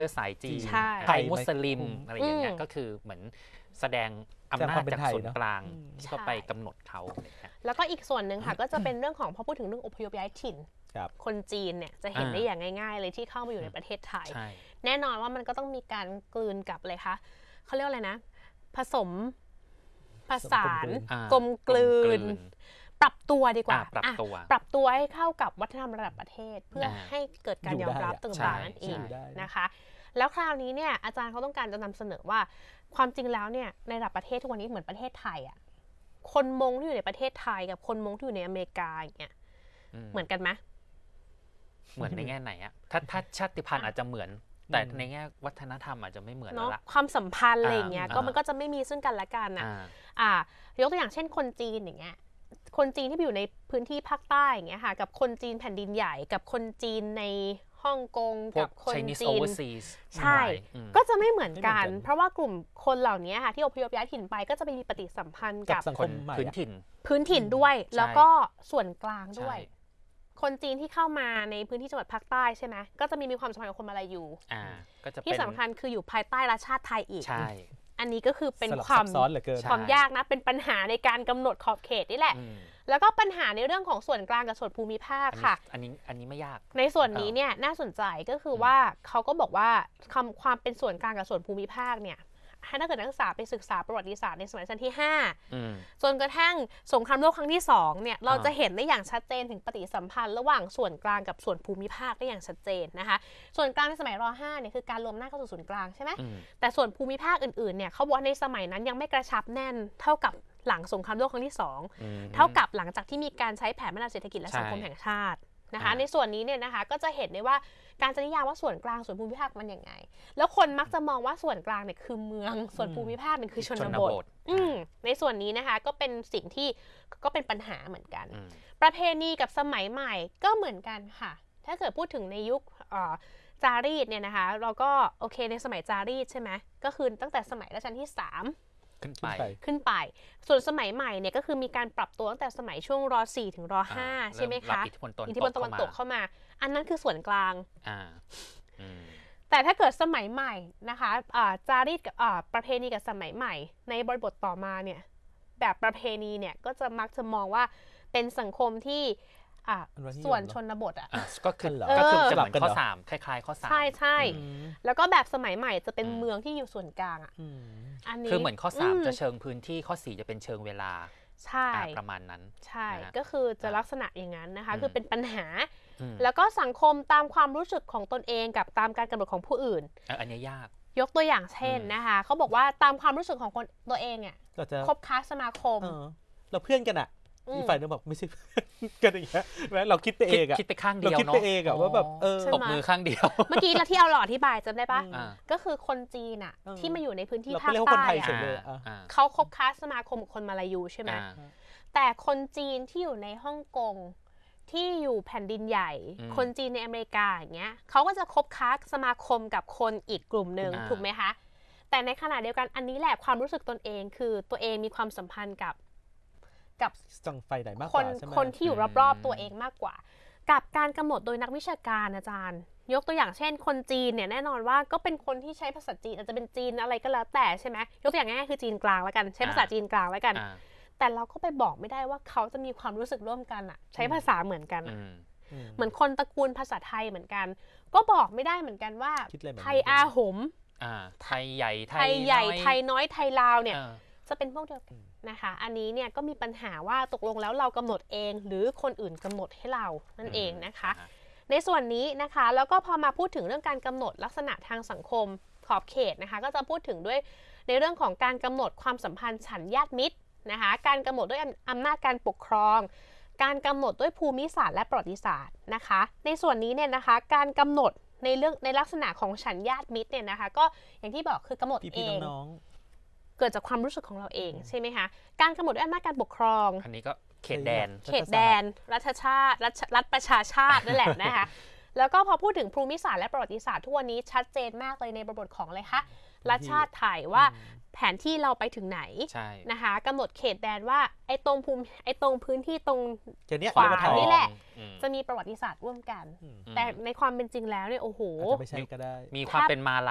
สายจีนใช่ไทยมุสลิมอะไรอย่างเงี้ยก็คือเหมือนแสดงอำนาจจากส่วนกลางที่ก็ไปกำหนดเขาแล้วก็อีกส่วนหนึ่งค่ะก็จะเป็นเรื่องของพอพูดถึงเรื่องอพยพย้ายถิ่นคนจีนเนี่ยจะเห็นได้อย่างง่ายๆเลยที่เข้ามาอยู่ในประเทศไทยแน่นอนว่ามันก็ต้องมีการกลืนกับอะไรคะเขาเรียกอะไรนะผสมผสานกลมกลืนปรับตัวดีกว่าปรับตัวให้เข้ากับวัฒนธรรมระดับประเทศเพื่อให้เกิดการยอมรับต่างๆนั่นเองนะคะแล้วคราวนี้เนี่ยอาจารย์เขาต้องการจะนำเสนอว่าความจริงแล้วเนี่ยในระดับประเทศทุกวันนี้เหมือนประเทศไทยอ่ะคนมงที่อยู่ในประเทศไทยกับคนมงที่อยู่ในอเมริกาอย่างเงี้ยเหมือนกันไหมเหมือนในแง่ไหนอะถ้าชาติพันธุ์อาจจะเหมือนแต่ในแง่วัฒนธรรมอาจจะไม่เหมือนแล้วละความสัมพันธ์อะไรอย่างเงี้ยก็มันก็จะไม่มีซึ่งกันและกันอ่ะยกตัวอย่างเช่นคนจีนอย่างเงี้ยคนจีนที่อยู่ในพื้นที่ภาคใต้อย่างเงี้ยค่ะกับคนจีนแผ่นดินใหญ่กับคนจีนในฮ่องกงกับคนจีนใช่ก็จะไม่เหมือนกันเพราะว่ากลุ่มคนเหล่านี้ค่ะที่อพยพย้ายถิ่นไปก็จะไปมีปฏิสัมพันธ์กับคนพื้นถิ่นด้วยแล้วก็ส่วนกลางด้วยคนจีนที่เข้ามาในพื้นที่จังหวัดภาคใต้ใช่ไหมก็จะมีความสัมพันธ์กับคนมาลายูที่สำคัญคืออยู่ภายใต้รัฐชาติไทยอีกอันนี้ก็คือเป็นความยากนะเป็นปัญหาในการกำหนดขอบเขตนี่แหละแล้วก็ปัญหาในเรื่องของส่วนกลางกับส่วนภูมิภาคค่ะอันนี้ไม่ยากในส่วนนี้เนี่ยน่าสนใจก็คือว่าเขาก็บอกว่าความเป็นส่วนกลางกับส่วนภูมิภาคเนี่ยให้นักศึกษาไปศึกษาประวัติศาสตร์ในสมัยรัชกาลที่5จนกระทั่งสงครามโลกครั้งที่2เนี่ยเราจะเห็นได้อย่างชัดเจนถึงปฏิสัมพันธ์ระหว่างส่วนกลางกับส่วนภูมิภาคได้อย่างชัดเจนนะคะส่วนกลางในสมัยร.5เนี่ยคือการรวมหน้าเข้าสู่ศูนย์กลางใช่ไหมแต่ส่วนภูมิภาคอื่นๆเนี่ยเขาบอกว่าในสมัยนั้นยังไม่กระชับแน่นเท่ากับหลังสงครามโลกครั้งที่2เท่ากับหลังจากที่มีการใช้แผนพัฒนาเศรษฐกิจและสังคมแห่งชาตินะคะในส่วนนี้เนี่ยนะคะก็จะเห็นได้ว่าการจะนิยามว่าส่วนกลางส่วนภูมิภาคมันยังไงแล้วคนมักจะมองว่าส่วนกลางเนี่ยคือเมืองส่วนภูมิภาคเนี่ยคือชนบทในส่วนนี้นะคะก็เป็นสิ่งที่ก็เป็นปัญหาเหมือนกันประเพณีกับสมัยใหม่ก็เหมือนกันค่ะถ้าเกิดพูดถึงในยุคจารีตเนี่ยนะคะเราก็โอเคในสมัยจารีตใช่ไหมก็คือตั้งแต่สมัยรัชกาลที่3ขึ้นไปส่วนสมัยใหม่เนี่ยก็คือมีการปรับตัวตั้งแต่สมัยช่วงร.4 ถึงร.5 ใช่ไหมคะอิทธิพลตะวันตกเข้ามาอันนั้นคือส่วนกลางแต่ถ้าเกิดสมัยใหม่นะคะจารีตกับประเพณีกับสมัยใหม่ในบริบทต่อมาเนี่ยแบบประเพณีเนี่ยก็จะมักจะมองว่าเป็นสังคมที่ส่วนชนบทก็คือจะเหมือนข้อ3คล้ายๆข้อ3 ใช่แล้วก็แบบสมัยใหม่จะเป็นเมืองที่อยู่ส่วนกลางอันนี้คือเหมือนข้อ3จะเชิงพื้นที่ข้อ4จะเป็นเชิงเวลาใช่ประมาณนั้นใช่ก็คือจะลักษณะอย่างนั้นนะคะคือเป็นปัญหาแล้วก็สังคมตามความรู้สึกของตนเองกับตามการกำหนดของผู้อื่นอันนี้ยากยกตัวอย่างเช่นนะคะเขาบอกว่าตามความรู้สึกของคนตัวเองเนี่ยคบค้าสมาคมเราเพื่อนกันอ่ะอีกฝ่ายนึงบอกไม่ใช่กันอย่างเงี้ยเราคิดไปเองอะคิดไปข้างเดียวเนาะเราคิดไปเองอะว่าแบบตบมือข้างเดียวเมื่อกี้เราที่เอาหล่ออธิบายจำได้ปะก็คือคนจีนอะที่มาอยู่ในพื้นที่ภาคใต้เขาคบค้าสมาคมกับคนมาลายูใช่ไหมแต่คนจีนที่อยู่ในฮ่องกงที่อยู่แผ่นดินใหญ่คนจีนในอเมริกาอย่างเงี้ยเขาก็จะคบค้าสมาคมกับคนอีกกลุ่มหนึ่งถูกไหมคะแต่ในขณะเดียวกันอันนี้แหละความรู้สึกตนเองคือตัวเองมีความสัมพันธ์กับจังไฟไหนมากกว่าคนที่อยู่รอบๆตัวเองมากกว่ากับการกำหนดโดยนักวิชาการอาจารย์ยกตัวอย่างเช่นคนจีนเนี่ยแน่นอนว่าก็เป็นคนที่ใช้ภาษาจีนอาจจะเป็นจีนอะไรก็แล้วแต่ใช่ไหมยกตัวอย่างง่ายๆคือจีนกลางแล้วกันใช้ภาษาจีนกลางแล้วกันแต่เราก็ไปบอกไม่ได้ว่าเขาจะมีความรู้สึกร่วมกันอะใช้ภาษาเหมือนกันเหมือนคนตระกูลภาษาไทยเหมือนกันก็บอกไม่ได้เหมือนกันว่าไทยอาหมไทยใหญ่ไทยน้อยไทยลาวเนี่ยจะเป็นพวกเดียวกันนะคะอันนี้เนี่ยก็มีปัญหาว่าตกลงแล้วเรากำหนดเองหรือคนอื่นกำหนดให้เรานั่นเองนะคะในส่วนนี้นะคะแล้วก็พอมาพูดถึงเรื่องการกำหนดลักษณะทางสังคมขอบเขตนะคะก็จะพูดถึงด้วยในเรื่องของการกำหนดความสัมพันธ์ฉันญาติมิตรนะคะการกำหนดด้วยอำนาจการปกครองการกำหนดด้วยภูมิศาสตร์และประวัติศาสตร์นะคะในส่วนนี้เนี่ยนะคะการกำหนดในลักษณะของฉันญาติมิตรเนี่ยนะคะก็อย่างที่บอกคือกำหนดเองเกิดจากความรู้สึกของเราเองใช่ไหมคะการกำหนดด้วยอำนาจการปกครองอันนี้ก็เขตแดนรัฐชาติรัฐประชาชาตินั่นแหละนะคะแล้วก็พอพูดถึงภูมิศาสตร์และประวัติศาสตร์ทุกวันนี้ชัดเจนมากเลยในบริบทของอะไรคะรัฐชาติไทยว่าแผนที่เราไปถึงไหนใช่นะคะกำหนดเขตแดนว่าไอ้ตรงพื้นที่ตรงเจเนี้ยขวาเรียกว่าทองนี่แหละอืมจะมีประวัติศาสตร์ร่วมกันอืมแต่ในความเป็นจริงแล้วเนี่ยโอ้โหอาจจะไม่ใช่ก็ได้มีความเป็นมา